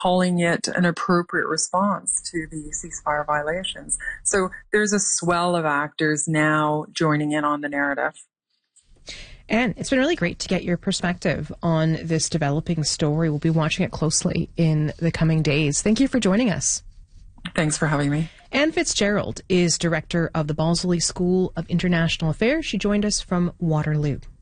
calling it an appropriate response to the ceasefire violations. So there's a swell of actors now joining in on the narrative. And it's been really great to get your perspective on this developing story. We'll be watching it closely in the coming days. Thank you for joining us. Thanks for having me. Anne Fitzgerald is director of the Balsillie School of International Affairs. She joined us from Waterloo.